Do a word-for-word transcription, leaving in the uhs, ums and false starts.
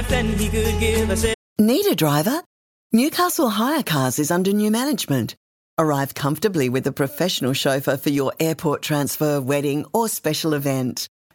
life than he could give us. Need a driver? Newcastle Hire Cars is under new management. Arrive comfortably with a professional chauffeur for your airport transfer, wedding or special event.